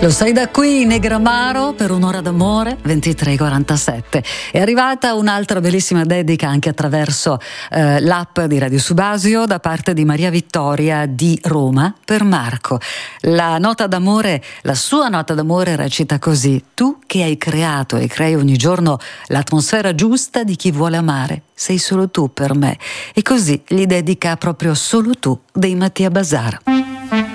Lo sai da qui, Negramaro, per un'ora d'amore, 23:47. È arrivata un'altra bellissima dedica anche attraverso l'app di Radio Subasio da parte di Maria Vittoria di Roma per Marco. La nota d'amore, la sua nota d'amore recita così: tu che hai creato e crei ogni giorno l'atmosfera giusta di chi vuole amare, sei solo tu per me. E così gli dedica proprio Solo tu dei Mattia Bazar.